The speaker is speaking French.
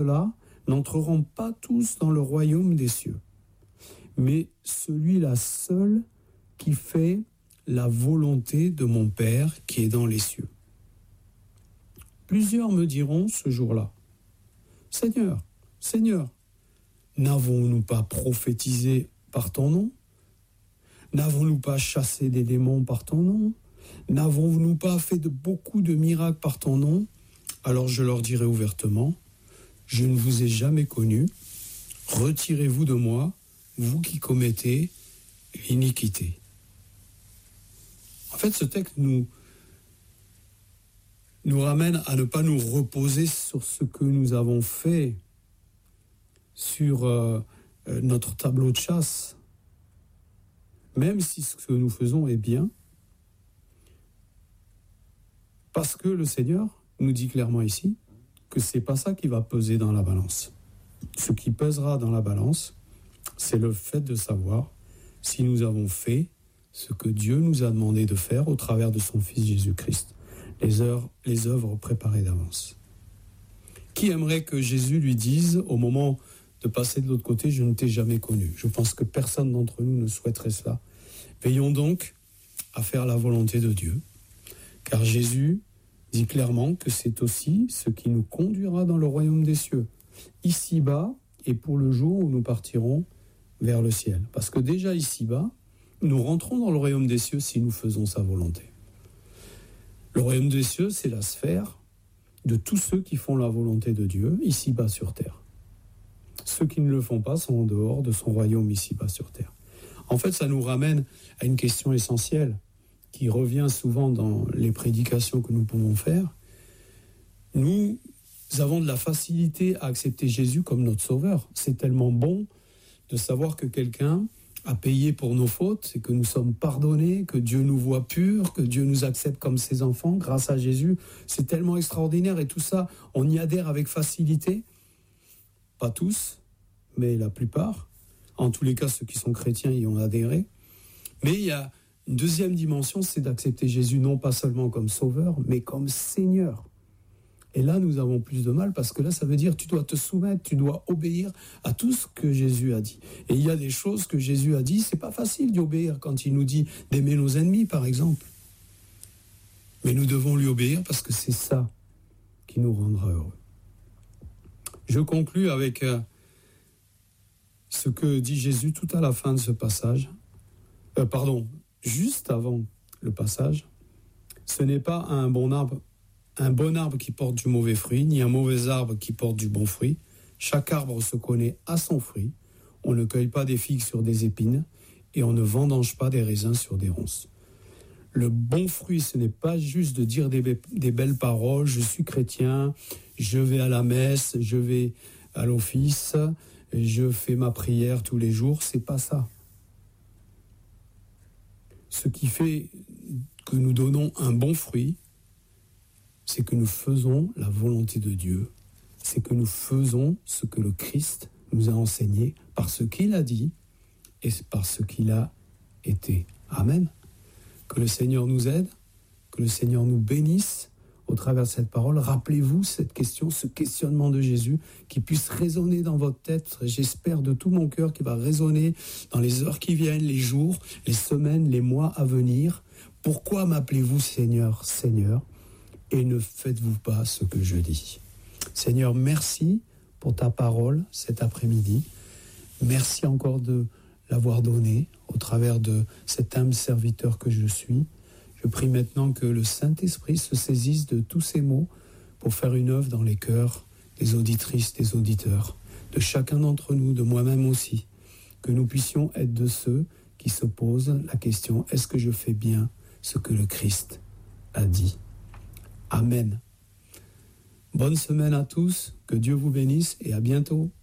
ceux-là n'entreront pas tous dans le royaume des cieux, mais celui-là seul qui fait la volonté de mon Père qui est dans les cieux. Plusieurs me diront ce jour-là, Seigneur, Seigneur, n'avons-nous pas prophétisé par ton nom? N'avons-nous pas chassé des démons par ton nom? N'avons-nous pas fait beaucoup de miracles par ton nom? Alors je leur dirai ouvertement, je ne vous ai jamais connus, retirez-vous de moi, vous qui commettez l'iniquité. En fait, ce texte nous ramène à ne pas nous reposer sur ce que nous avons fait, sur notre tableau de chasse, même si ce que nous faisons est bien, parce que le Seigneur nous dit clairement ici que c'est pas ça qui va peser dans la balance. Ce qui pèsera dans la balance, c'est le fait de savoir si nous avons fait ce que Dieu nous a demandé de faire au travers de son Fils Jésus-Christ, les œuvres préparées d'avance. Qui aimerait que Jésus lui dise, au moment de passer de l'autre côté, je ne t'ai jamais connu? Je pense que personne d'entre nous ne souhaiterait cela. Veillons donc à faire la volonté de Dieu, car Jésus dit clairement que c'est aussi ce qui nous conduira dans le royaume des cieux, ici-bas et pour le jour où nous partirons vers le ciel. Parce que déjà ici-bas, nous rentrons dans le royaume des cieux si nous faisons sa volonté. Le royaume des cieux, c'est la sphère de tous ceux qui font la volonté de Dieu ici-bas sur terre. Ceux qui ne le font pas sont en dehors de son royaume ici-bas sur terre. En fait, ça nous ramène à une question essentielle qui revient souvent dans les prédications que nous pouvons faire. Nous avons de la facilité à accepter Jésus comme notre sauveur. C'est tellement bon de savoir que quelqu'un a payé pour nos fautes et que nous sommes pardonnés, que Dieu nous voit purs, que Dieu nous accepte comme ses enfants grâce à Jésus. C'est tellement extraordinaire et tout ça, on y adhère avec facilité. Pas tous, mais la plupart. En tous les cas, ceux qui sont chrétiens y ont adhéré. Mais il y a une deuxième dimension, c'est d'accepter Jésus non pas seulement comme sauveur, mais comme Seigneur. Et là, nous avons plus de mal parce que là, ça veut dire tu dois te soumettre, tu dois obéir à tout ce que Jésus a dit. Et il y a des choses que Jésus a dit, c'est pas facile d'y obéir quand il nous dit d'aimer nos ennemis, par exemple. Mais nous devons lui obéir parce que c'est ça qui nous rendra heureux. Je conclus avec ce que dit Jésus tout à la fin de ce passage. Juste avant le passage. Ce n'est pas un bon arbre qui porte du mauvais fruit, ni un mauvais arbre qui porte du bon fruit. Chaque arbre se connaît à son fruit. On ne cueille pas des figues sur des épines et on ne vendange pas des raisins sur des ronces. Le bon fruit, ce n'est pas juste de dire des belles paroles. Je suis chrétien, je vais à la messe, je vais à l'office, je fais ma prière tous les jours. C'est pas ça. Ce qui fait que nous donnons un bon fruit, c'est que nous faisons la volonté de Dieu. C'est que nous faisons ce que le Christ nous a enseigné par ce qu'il a dit et par ce qu'il a été. Amen. Que le Seigneur nous aide, que le Seigneur nous bénisse au travers de cette parole. Rappelez-vous cette question, ce questionnement de Jésus qui puisse résonner dans votre tête. J'espère de tout mon cœur qu'il va résonner dans les heures qui viennent, les jours, les semaines, les mois à venir. Pourquoi m'appelez-vous Seigneur, Seigneur, et ne faites-vous pas ce que je dis? Seigneur, merci pour ta parole cet après-midi. Merci encore de l'avoir donnée au travers de cet humble serviteur que je suis. Je prie maintenant que le Saint-Esprit se saisisse de tous ces mots pour faire une œuvre dans les cœurs des auditrices, des auditeurs, de chacun d'entre nous, de moi-même aussi, que nous puissions être de ceux qui se posent la question, est-ce que je fais bien ce que le Christ a dit? Amen. Bonne semaine à tous, que Dieu vous bénisse et à bientôt.